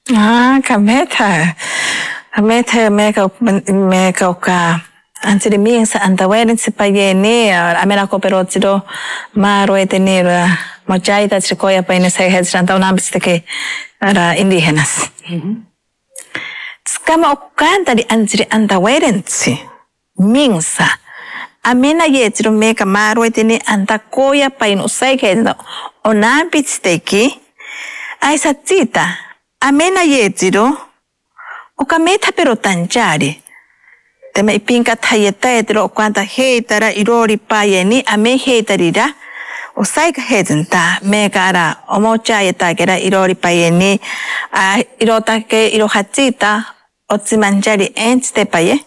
Kameta. Kameta meka ka. Antes mim sa antaweren se payene amena cooperotiro maro etenera mochaita chikoya paine se hedzanta unambiste que era indígenas. Skama okanta di antes antaweren se minsa amena yetiro meka maro etene antakoya paine usai que onambiste que ai satita amena yetiro okameta pero tanjari Teme ipinka thayeta etro kwanta heitara irori payeni ame heitarira osaika hedenta megara omocha yetagera irori payeni irota ke irohachita otsimanjari enste paye